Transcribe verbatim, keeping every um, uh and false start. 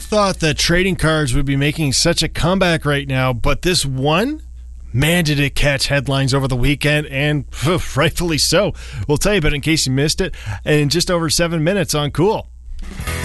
thought that trading cards would be making such a comeback right now, but this one, man, did it catch headlines over the weekend, and phew, rightfully so. We'll tell you about it in case you missed it in just over seven minutes on Cool.